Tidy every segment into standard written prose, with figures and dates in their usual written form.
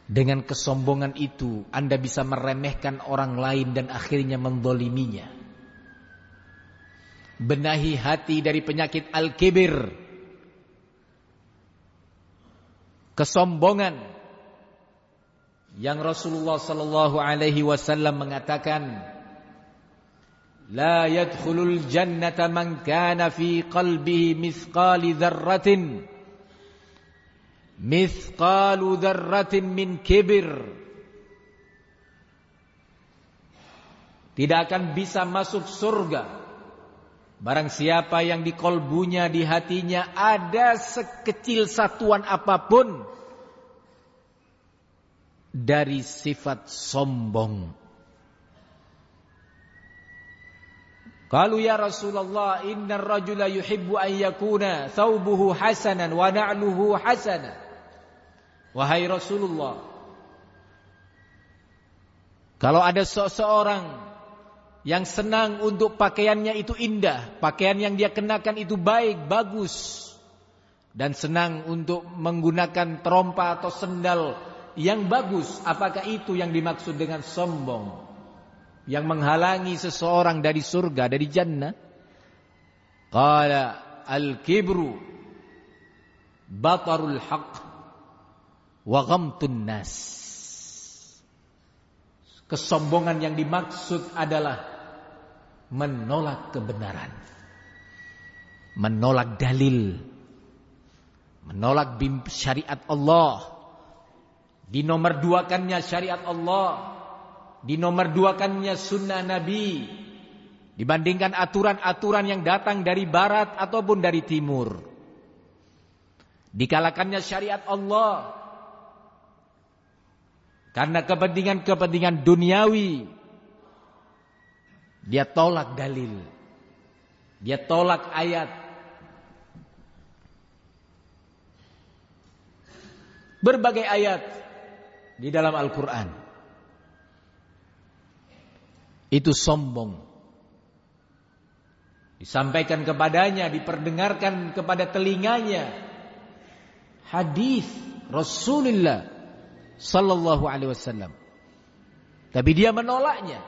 Dengan kesombongan itu Anda bisa meremehkan orang lain dan akhirnya menzaliminya. Benahi hati dari penyakit al-kibir, kesombongan, yang Rasulullah sallallahu alaihi wasallam mengatakan, la yadkhulul jannata man kana fi qalbihi mithqalu dzarratin min kibir. Tidak akan bisa masuk surga barang siapa yang di kolbunya, di hatinya ada sekecil satuan apapun dari sifat sombong. Qalu ya Rasulullah, innar rajula yuhibbu an yakuna thawbuhu hasanan wa na'luhu hasanan. Wahai Rasulullah, kalau ada seseorang yang senang untuk pakaiannya itu indah, pakaian yang dia kenakan itu baik, bagus, dan senang untuk menggunakan trompa atau sendal yang bagus, apakah itu yang dimaksud dengan sombong, yang menghalangi seseorang dari surga, dari jannah? Qala al-kibru batarul haqq wa ghamtun nas. Kesombongan yang dimaksud adalah menolak kebenaran, menolak dalil, menolak syariat Allah, dinomorduakannya syariat Allah, dinomorduakannya sunnah Nabi dibandingkan aturan-aturan yang datang dari barat ataupun dari timur. Dikalahkannya syariat Allah karena kepentingan-kepentingan duniawi. Dia tolak dalil, dia tolak ayat. Berbagai ayat di dalam Al-Quran itu sombong. Disampaikan kepadanya, diperdengarkan kepada telinganya hadis Rasulullah sallallahu alaihi wasallam, tapi dia menolaknya.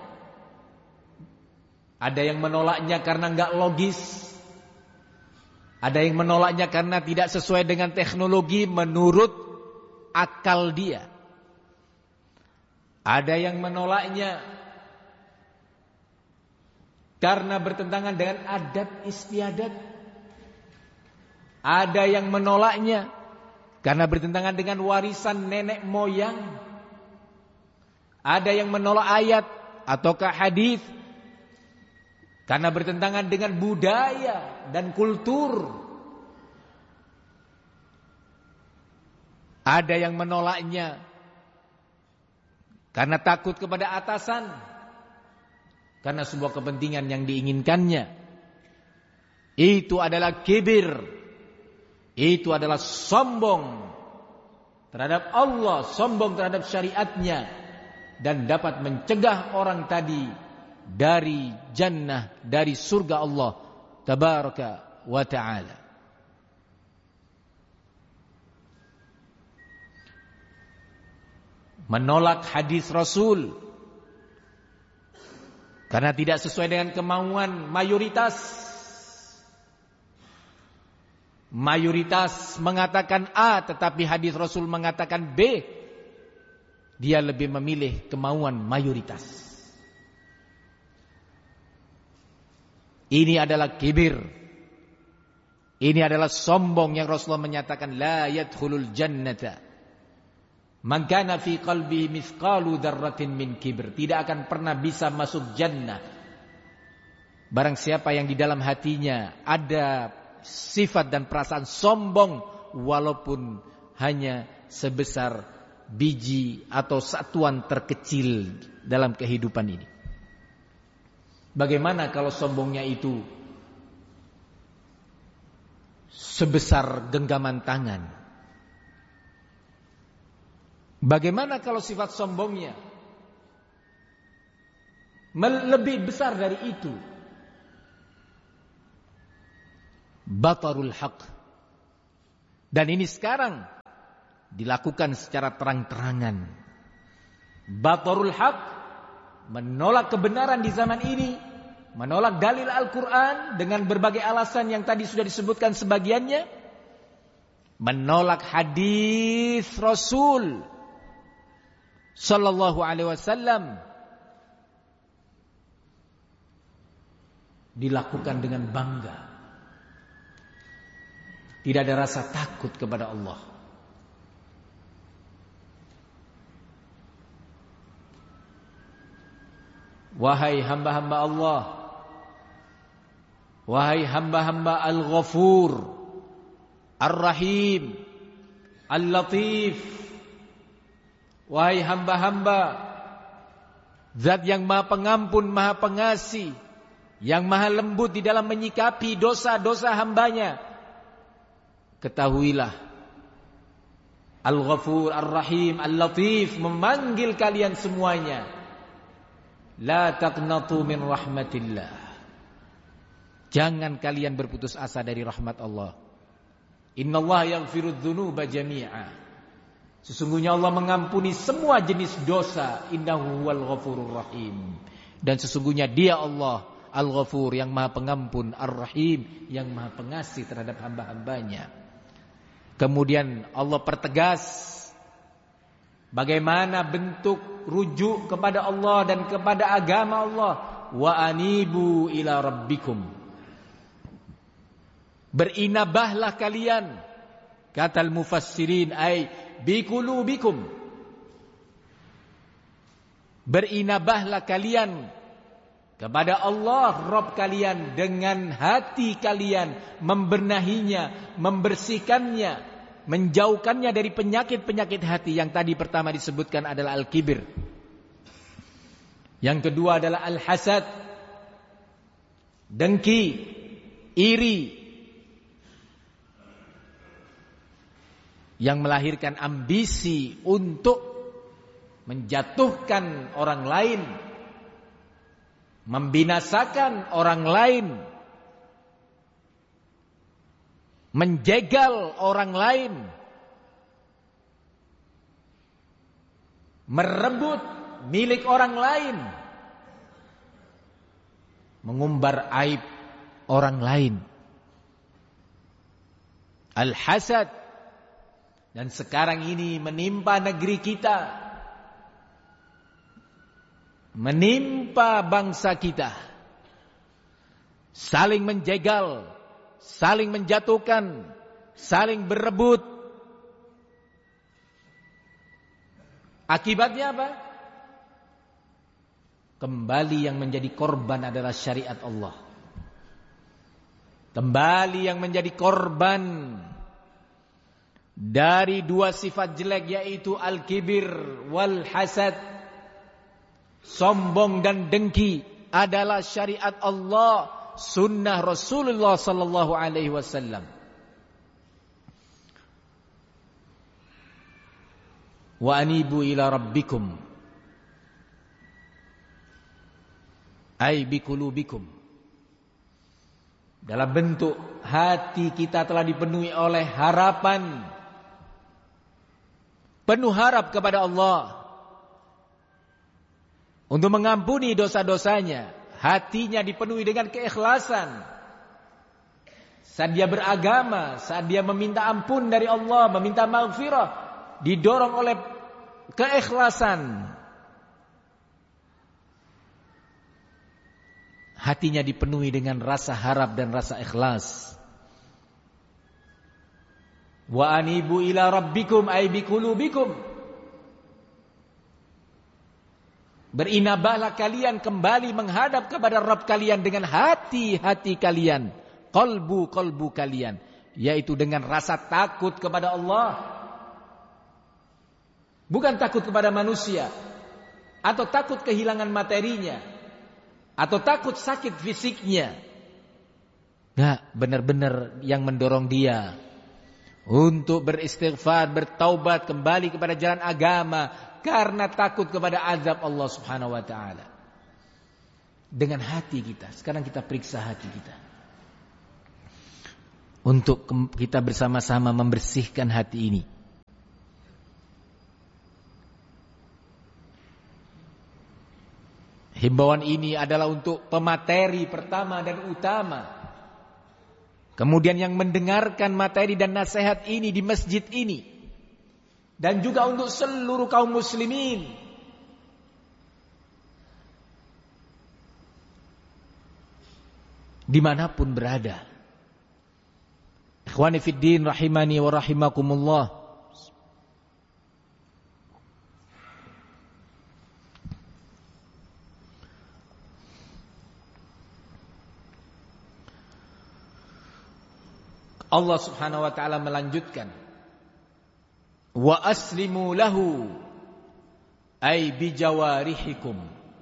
Ada yang menolaknya karena enggak logis, ada yang menolaknya karena tidak sesuai dengan teknologi menurut akal dia, ada yang menolaknya karena bertentangan dengan adat istiadat, ada yang menolaknya karena bertentangan dengan warisan nenek moyang, ada yang menolak ayat ataukah hadis karena bertentangan dengan budaya dan kultur, ada yang menolaknya karena takut kepada atasan, karena sebuah kepentingan yang diinginkannya. Itu adalah kibir, itu adalah sombong terhadap Allah, sombong terhadap syariatnya, dan dapat mencegah orang tadi dari jannah, dari surga Allah tabaraka wa ta'ala. Menolak hadis Rasul karena tidak sesuai dengan kemauan mayoritas. Mayoritas mengatakan A, tetapi hadis Rasul mengatakan B. Dia lebih memilih kemauan mayoritas. Ini adalah kibir. Ini adalah sombong yang Rasulullah menyatakan la yadkhulul jannata man kana fi qalbihi mithqalu dzarratin min kibr. Tidak akan pernah bisa masuk jannah barang siapa yang di dalam hatinya ada sifat dan perasaan sombong, walaupun hanya sebesar biji atau satuan terkecil dalam kehidupan ini. Bagaimana kalau sombongnya itu sebesar genggaman tangan? Bagaimana kalau sifat sombongnya lebih besar dari itu? Batarul haq. Dan ini sekarang dilakukan secara terang-terangan. Batarul haq, menolak kebenaran di zaman ini, menolak dalil Al-Quran dengan berbagai alasan yang tadi sudah disebutkan sebagiannya, menolak hadis Rasul sallallahu alaihi wasallam, dilakukan dengan bangga. Tidak ada rasa takut kepada Allah. Wahai hamba-hamba Allah, wahai hamba-hamba Al-Ghafur, Ar-Rahim, Al-Latif, wahai hamba-hamba Zat yang Maha Pengampun, Maha Pengasih, yang Maha Lembut di dalam menyikapi dosa-dosa hambanya. Ketahuilah, Al-Ghafur, Ar-Rahim, Al-Latif memanggil kalian semuanya. La taqnatu min rahmatillah. Jangan kalian berputus asa dari rahmat Allah. Innallaha yaghfirudz dzunuba jami'a. Sesungguhnya Allah mengampuni semua jenis dosa. Innahu huwal ghafurur rahim. Dan sesungguhnya Dia Allah Al-Ghafur, yang Maha Pengampun, Ar-Rahim, yang Maha Pengasih terhadap hamba-hambanya. Kemudian Allah pertegas bagaimana bentuk rujuk kepada Allah dan kepada agama Allah. Wa anibu ila rabbikum. Berinabahlah kalian, kata al-mufassirin, ay biqulubikum. Berinabahlah kalian kepada Allah Rabb kalian dengan hati kalian, membenahinya, membersihkannya, menjauhkannya dari penyakit-penyakit hati. Yang tadi pertama disebutkan adalah al-kibir. Yang kedua adalah al-hasad, dengki, iri, yang melahirkan ambisi untuk menjatuhkan orang lain, membinasakan orang lain, menjegal orang lain, merebut milik orang lain, mengumbar aib orang lain. Al-hasad. Dan sekarang ini menimpa negeri kita, menimpa bangsa kita. Saling menjegal, saling menjatuhkan, saling berebut. Akibatnya apa? Kembali yang menjadi korban adalah syariat Allah. Kembali yang menjadi korban dari dua sifat jelek, yaitu al-kibir wal hasad. Sombong dan dengki adalah syariat Allah, sunnah Rasulullah sallallahu alaihi wasallam. Wa anibu ila rabbikum ay biqulubikum. Dalam bentuk hati kita telah dipenuhi oleh harapan, penuh harap kepada Allah untuk mengampuni dosa-dosanya. Hatinya dipenuhi dengan keikhlasan. Saat dia beragama, saat dia meminta ampun dari Allah, meminta maghfirah, didorong oleh keikhlasan. Hatinya dipenuhi dengan rasa harap dan rasa ikhlas. Wa anibu ila rabbikum ay biqulubikum. Berinabahlah kalian kembali menghadap kepada Rabb kalian dengan hati-hati kalian, qalbu kalian, yaitu dengan rasa takut kepada Allah. Bukan takut kepada manusia, atau takut kehilangan materinya, atau takut sakit fisiknya. Nah, benar-benar yang mendorong dia untuk beristighfar, bertaubat, kembali kepada jalan agama, karena takut kepada azab Allah subhanahu wa ta'ala. Dengan hati kita. Sekarang kita periksa hati kita, untuk kita bersama-sama membersihkan hati ini. Himbauan ini adalah untuk pemateri pertama dan utama. Kemudian yang mendengarkan materi dan nasihat ini di masjid ini. Dan juga untuk seluruh kaum muslimin. Dimanapun berada. Ikhwani fid din rahimani wa rahimakumullah. Allah subhanahu wa ta'ala melanjutkan. Wa aslimu lahu ay bijawarihikum.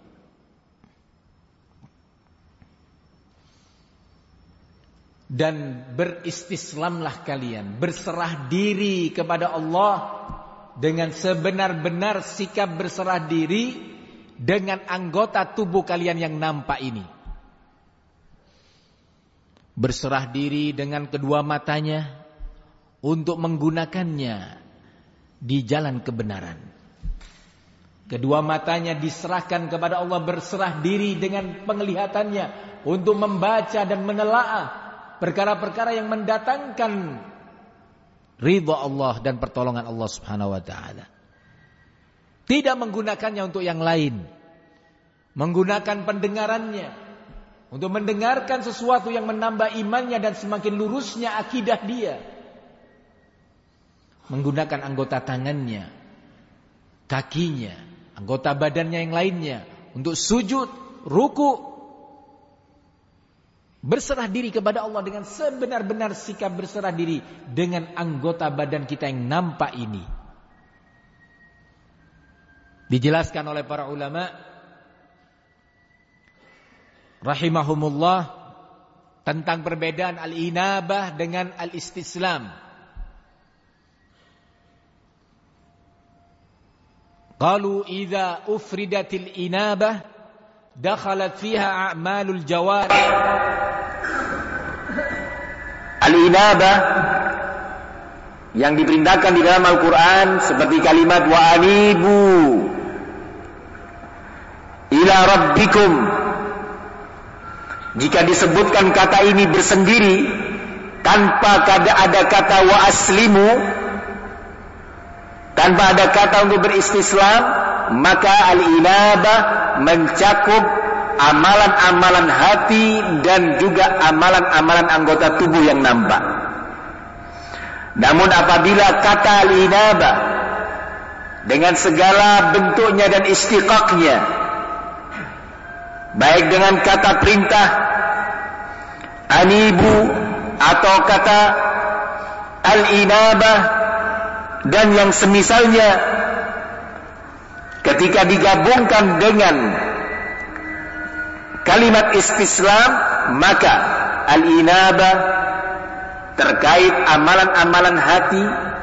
Dan beristislamlah kalian, berserah diri kepada Allah dengan sebenar-benar sikap berserah diri dengan anggota tubuh kalian yang nampak ini. Berserah diri dengan kedua matanya untuk menggunakannya di jalan kebenaran. Kedua matanya diserahkan kepada Allah, berserah diri dengan penglihatannya untuk membaca dan menelaah perkara-perkara yang mendatangkan ridha Allah dan pertolongan Allah subhanahu wa ta'ala. Tidak menggunakannya untuk yang lain. Menggunakan pendengarannya untuk mendengarkan sesuatu yang menambah imannya dan semakin lurusnya akidah dia. Menggunakan anggota tangannya, kakinya, anggota badannya yang lainnya untuk sujud, ruku. Berserah diri kepada Allah dengan sebenar-benar sikap berserah diri dengan anggota badan kita yang nampak ini. Dijelaskan oleh para ulama rahimahumullah tentang perbedaan al-inabah dengan al-istislam. Qalu idza ufridatil inabah dakhalat fiha a'malul jawarih. Al-inabah yang diperintahkan di dalam Al-Quran seperti kalimat wa anibu ila rabbikum. Jika disebutkan kata ini bersendiri tanpa ada kata wa aslimu, tanpa ada kata untuk beristislam, maka al-inabah mencakup amalan-amalan hati dan juga amalan-amalan anggota tubuh yang nampak. Namun apabila kata al-inabah dengan segala bentuknya dan istiqaqnya, baik dengan kata perintah anibu atau kata al-inabah dan yang semisalnya, ketika digabungkan dengan kalimat istislam, maka al-inabah terkait amalan-amalan hati,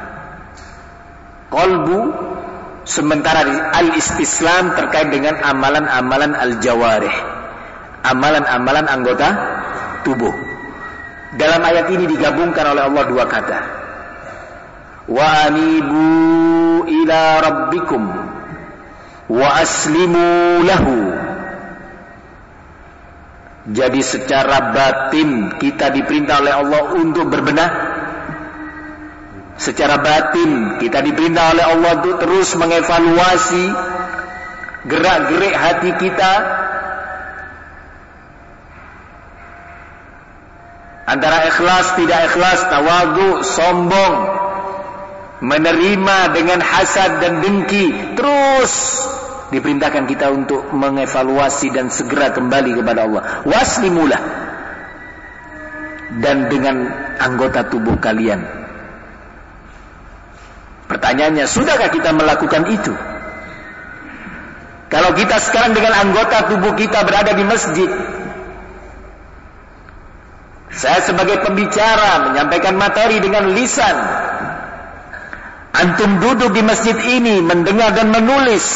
qalbu, sementara al-istislam terkait dengan amalan-amalan al-jawarih, amalan-amalan anggota tubuh. Dalam ayat ini digabungkan oleh Allah dua kata. Wa anibu ila rabbikum wa aslimu lahu. Jadi secara batin kita diperintah oleh Allah untuk berbenah. Secara batin kita diperintah oleh Allah untuk terus mengevaluasi gerak-gerik hati kita, antara ikhlas, tidak ikhlas, tawadhu, sombong, menerima dengan hasad dan dengki. Terus diperintahkan kita untuk mengevaluasi dan segera kembali kepada Allah. Waslimulah. Dan dengan anggota tubuh kalian. Pertanyaannya, sudahkah kita melakukan itu? Kalau kita sekarang dengan anggota tubuh kita berada di masjid, saya sebagai pembicara menyampaikan materi dengan lisan, antum duduk di masjid ini mendengar dan menulis.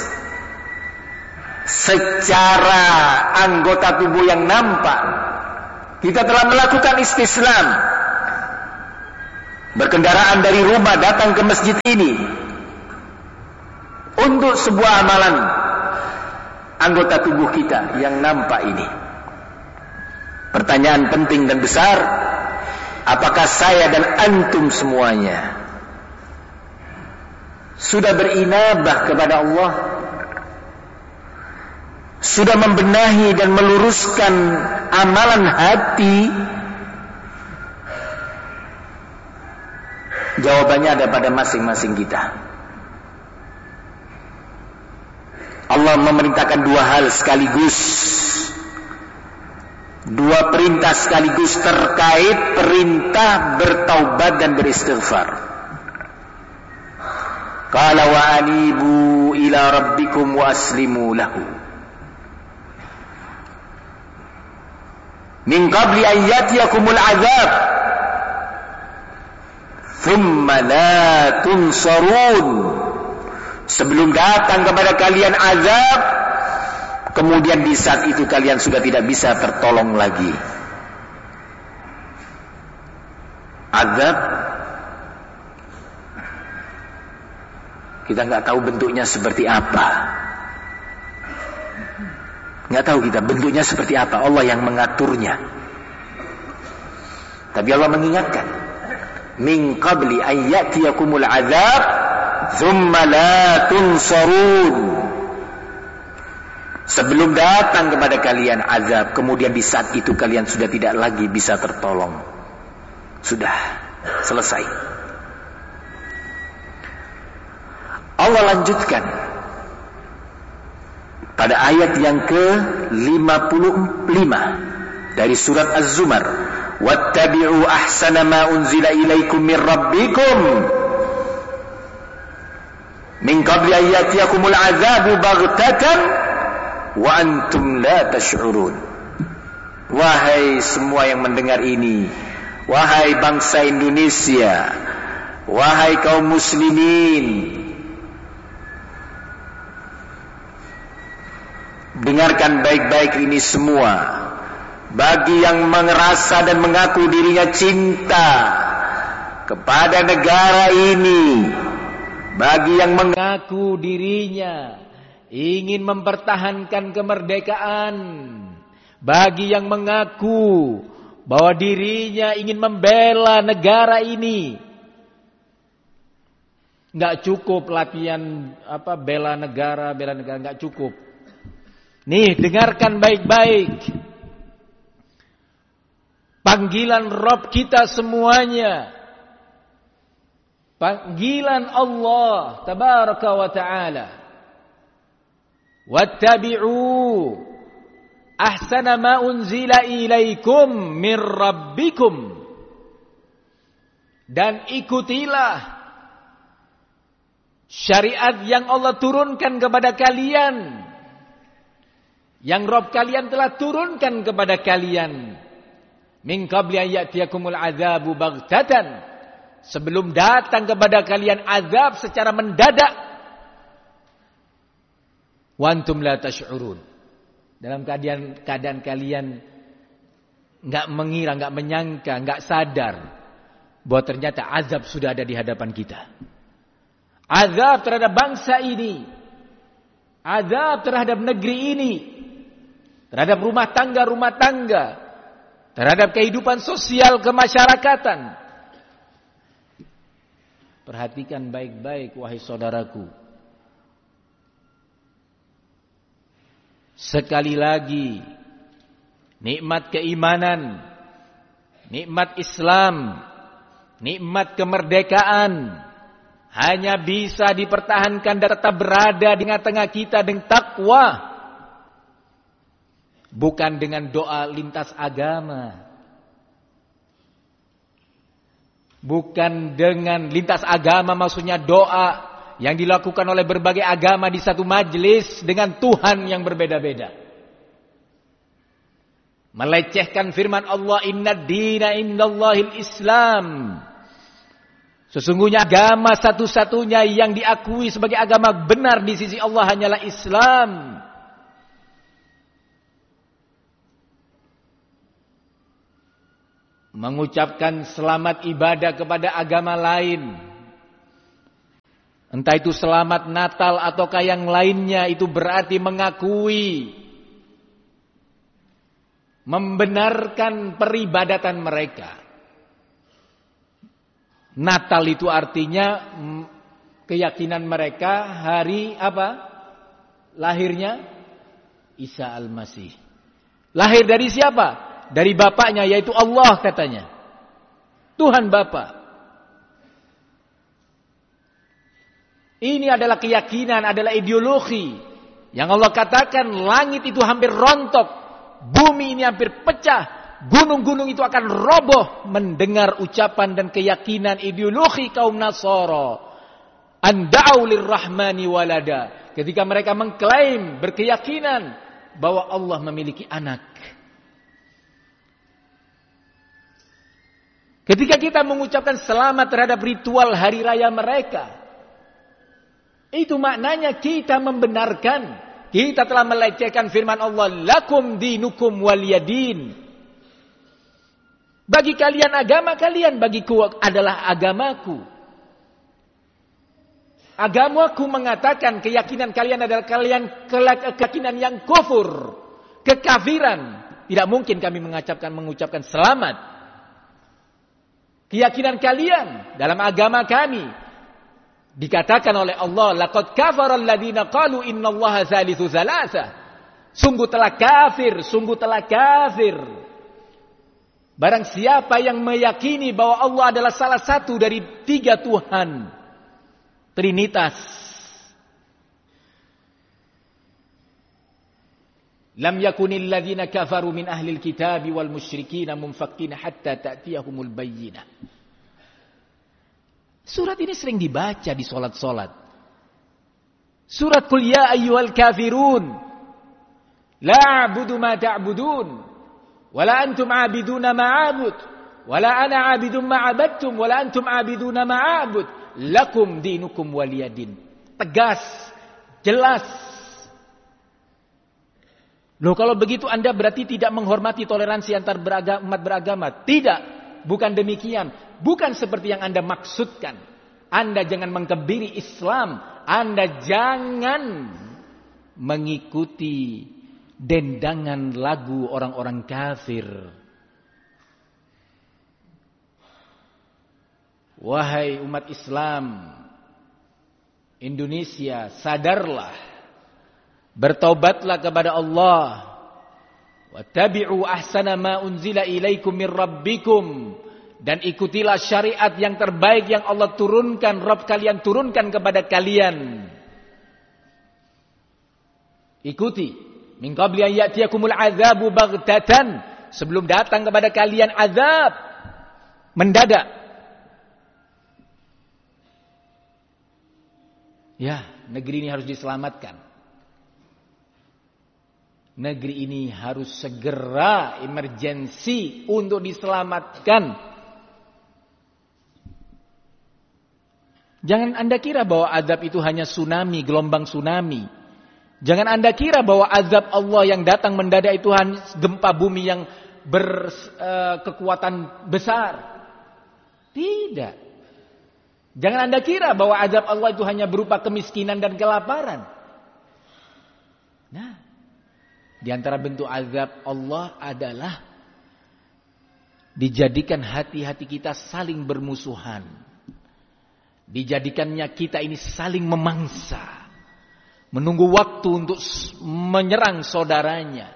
Secara anggota tubuh yang nampak, kita telah melakukan istislam. Berkendaraan dari rumah datang ke masjid ini untuk sebuah amalan. anggota tubuh kita yang nampak ini. Pertanyaan penting dan besar, apakah saya dan antum semuanya sudah berinabah kepada Allah, sudah membenahi dan meluruskan amalan hati? Jawabannya ada pada masing-masing kita. Allah memerintahkan dua hal sekaligus, dua perintah sekaligus terkait perintah bertaubat dan beristighfar. Qala wa anibu ila rabbikum wa aslimu lahu min qabli an yatiyakumul azab thumma la tunsarun. Sebelum datang kepada kalian azab, kemudian di saat itu kalian sudah tidak bisa tertolong lagi. Azab, kita nggak tahu bentuknya seperti apa. Nggak tahu kita bentuknya seperti apa. Allah yang mengaturnya. Tapi Allah mengingatkan, min qabli an ya'tiyakumul azab thumma la tunsarun. Sebelum datang kepada kalian azab, kemudian di saat itu kalian sudah tidak lagi bisa tertolong. Sudah selesai. Allah lanjutkan pada ayat yang ke-55 dari surat Az-Zumar, wattabi'u ahsana ma unzila ilaikum min rabbikum min qabli an ya'tiyakumul azabu baghtatan wa antum la tash'urun. Wahai semua yang mendengar ini, wahai bangsa Indonesia, wahai kaum muslimin, dengarkan baik-baik ini semua. Bagi yang merasa dan mengaku dirinya cinta kepada negara ini, bagi yang mengaku dirinya ingin mempertahankan kemerdekaan, bagi yang mengaku bahwa dirinya ingin membela negara ini, nggak cukup latihan bela negara nggak cukup. Nih, dengarkan baik-baik. Panggilan Rabb kita semuanya. Panggilan Allah tabaraka wa ta'ala. Wattabi'u ahsana ma unzila ilaikum min rabbikum. Dan ikutilah syariat yang Allah turunkan kepada kalian, yang Rabb kalian telah turunkan kepada kalian. Min qabli an ya'tiyakumul azabu baghtatan, sebelum datang kepada kalian azab secara mendadak. Wa antum la tash'urun, dalam keadaan kalian enggak mengira, enggak menyangka, enggak sadar bahwa ternyata azab sudah ada di hadapan kita. Azab terhadap bangsa ini, azab terhadap negeri ini, terhadap rumah tangga, terhadap kehidupan sosial kemasyarakatan. Perhatikan baik-baik wahai saudaraku. Sekali lagi, nikmat keimanan, nikmat Islam, nikmat kemerdekaan hanya bisa dipertahankan dan tetap berada di tengah kita dengan takwa, bukan dengan doa lintas agama. Bukan dengan lintas agama maksudnya doa yang dilakukan oleh berbagai agama di satu majelis dengan Tuhan yang berbeda-beda. Melecehkan firman Allah, innad dina indallahil Islam. Sesungguhnya agama satu-satunya yang diakui sebagai agama benar di sisi Allah hanyalah Islam. Mengucapkan selamat ibadah kepada agama lain, Entah itu selamat Natal ataukah yang lainnya, itu berarti mengakui, membenarkan peribadatan mereka. Natal itu artinya keyakinan mereka hari apa? Lahirnya Isa Al-Masih. Lahir dari siapa? Dari bapaknya, yaitu Allah katanya. Tuhan Bapa. Ini adalah keyakinan, adalah ideologi. Yang Allah katakan langit itu hampir rontok. Bumi ini hampir pecah. Gunung-gunung itu akan roboh mendengar ucapan dan keyakinan ideologi kaum Nasara. Anda'u lirrahmani walada. Ketika mereka mengklaim, berkeyakinan bahwa Allah memiliki anak. Ketika kita mengucapkan selamat terhadap ritual hari raya mereka, itu maknanya kita membenarkan, kita telah melecehkan firman Allah, lakum dinukum waliyadin. Bagi kalian agama kalian, bagiku adalah agamaku. Agamaku mengatakan keyakinan kalian adalah keyakinan yang kufur, kekafiran. Tidak mungkin kami mengucapkan selamat. Keyakinan kalian dalam agama kami dikatakan oleh Allah, laqad kafara alladziina qalu innallaha tsalitsu tsalatsa. Sungguh telah kafir. Barang siapa yang meyakini bahwa Allah adalah salah satu dari 3 Tuhan, Trinitas. Lam yakunil ladzina kafaru min ahlil kitabi wal musyrikin munfakkina hatta ta'tiyahumul bayyinah. Surat ini sering dibaca di solat-solat. Surat Qul ya ayyuhal kafirun la a'budu ma ta'budun wala antum 'abiduna ma a'bud wala ana 'abidun ma 'abadtum wala antum 'abiduna ma a'bud lakum dinukum waliyadin. Tegas, jelas. Loh, kalau begitu Anda berarti tidak menghormati toleransi antar umat beragama. Tidak, bukan demikian. Bukan seperti yang Anda maksudkan. Anda jangan mengkebiri Islam. Anda jangan mengikuti dendangan lagu orang-orang kafir. Wahai umat Islam Indonesia, sadarlah. Bertaubatlah kepada Allah. Wattabi'u ahsana ma unzila ilaikum min rabbikum. Dan ikutilah syariat yang terbaik yang Allah turunkan, Rabb kalian turunkan kepada kalian. Ikuti. Min qabli an ya'tiyakumul azabu baghtatan. Sebelum datang kepada kalian azab mendadak. Ya, negeri ini harus diselamatkan. Negeri ini harus segera emergensi untuk diselamatkan. Jangan Anda kira bahwa azab itu hanya tsunami, gelombang tsunami. Jangan Anda kira bahwa azab Allah yang datang mendadak itu hanya gempa bumi yang berkekuatan besar. Tidak. Jangan Anda kira bahwa azab Allah itu hanya berupa kemiskinan dan kelaparan. Nah, di antara bentuk azab Allah adalah dijadikan hati-hati kita saling bermusuhan. Dijadikannya kita ini saling memangsa. Menunggu waktu untuk menyerang saudaranya.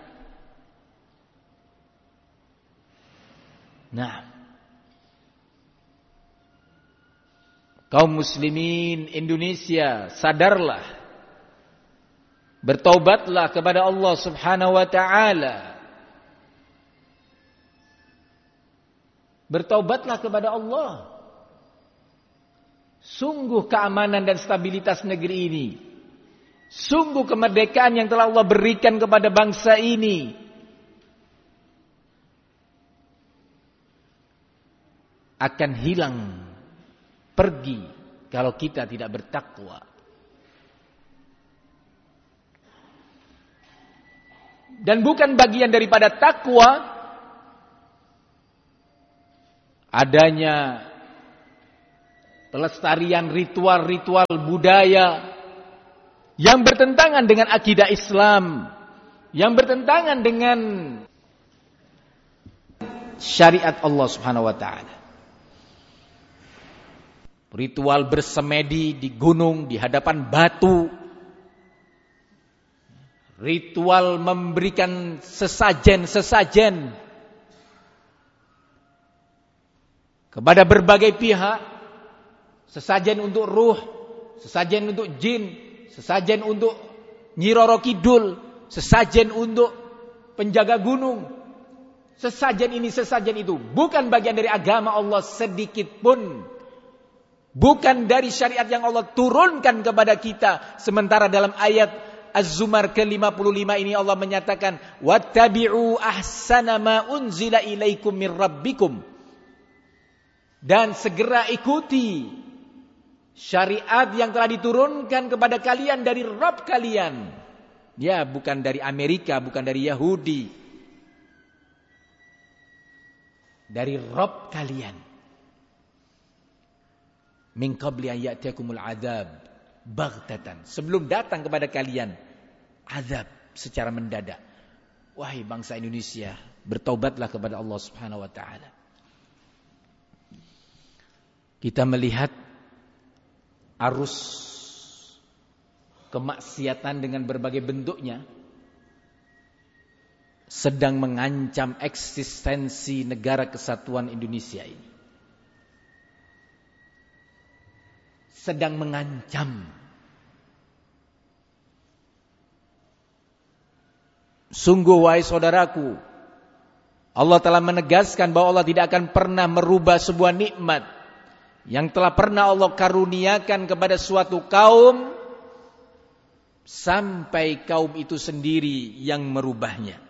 Nah, kaum muslimin Indonesia, sadarlah. Bertaubatlah kepada Allah Subhanahu wa ta'ala. Bertaubatlah kepada Allah. Sungguh keamanan dan stabilitas negeri ini, sungguh kemerdekaan yang telah Allah berikan kepada bangsa ini akan hilang, pergi kalau kita tidak bertakwa. Dan bukan bagian daripada takwa adanya pelestarian ritual-ritual budaya yang bertentangan dengan akidah Islam, yang bertentangan dengan syariat Allah Subhanahu wa taala. Ritual bersemedi di gunung di hadapan batu. Ritual memberikan sesajen-sesajen kepada berbagai pihak. Sesajen untuk ruh, sesajen untuk jin, sesajen untuk Nyi Roro Kidul, sesajen untuk penjaga gunung. Sesajen ini, sesajen itu bukan bagian dari agama Allah sedikit pun. Bukan dari syariat yang Allah turunkan kepada kita. Sementara dalam ayat Az-Zumar ke-55 ini Allah menyatakan, "Wattabi'u ahsana ma unzila ilaikum mir rabbikum." Dan segera ikuti syariat yang telah diturunkan kepada kalian dari Rabb kalian. Ya, bukan dari Amerika, bukan dari Yahudi. Dari Rabb kalian. Min qabli an ya'tiyakumul adzab baghtatan. Sebelum datang kepada kalian azab secara mendadak. Wahai bangsa Indonesia, bertaubatlah kepada Allah Subhanahu wa taala. Kita melihat arus kemaksiatan dengan berbagai bentuknya sedang mengancam eksistensi negara kesatuan Indonesia ini. Sedang mengancam. Sungguh wahai saudaraku, Allah telah menegaskan bahwa Allah tidak akan pernah merubah sebuah nikmat yang telah pernah Allah karuniakan kepada suatu kaum sampai kaum itu sendiri yang merubahnya.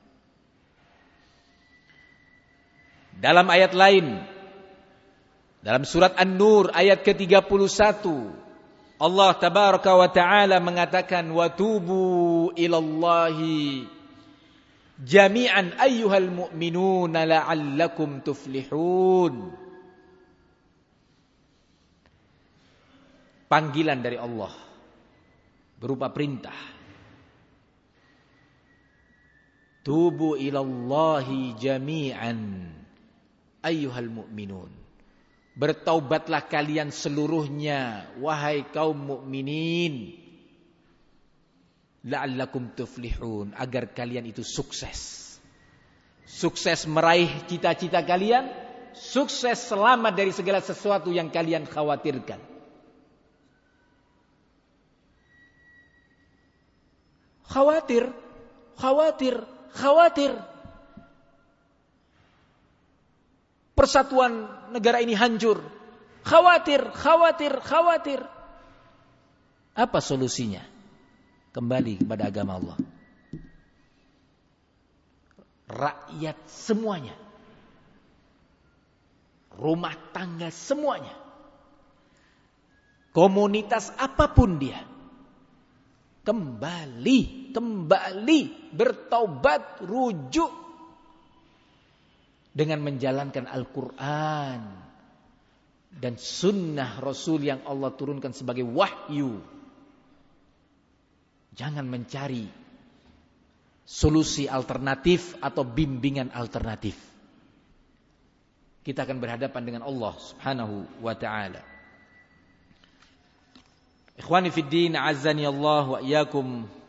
Dalam ayat lain, dalam surat An-Nur ayat ke-31, Allah tabaraka wa ta'ala mengatakan, "Wa tubu ilallahi jami'an ayyuhal mu'minuna la'allakum tuflihun." Panggilan dari Allah berupa perintah. Tubu ilallahi jami'an ayyuhal mu'minun. Bertaubatlah kalian seluruhnya, wahai kaum mukminin, la'allakum tuflihun, agar kalian itu sukses. Sukses meraih cita-cita kalian, sukses selamat dari segala sesuatu yang kalian khawatirkan. Khawatir. Persatuan negara ini hancur. Khawatir. Apa solusinya? Kembali kepada agama Allah. Rakyat semuanya. Rumah tangga semuanya. Komunitas apapun dia. Kembali bertaubat, rujuk dengan menjalankan Al-Quran dan sunnah Rasul yang Allah turunkan sebagai wahyu. Jangan mencari solusi alternatif atau bimbingan alternatif. Kita akan berhadapan dengan Allah Subhanahu wa ta'ala. Ikhwani fid din, azzani Allah wa iyyakum.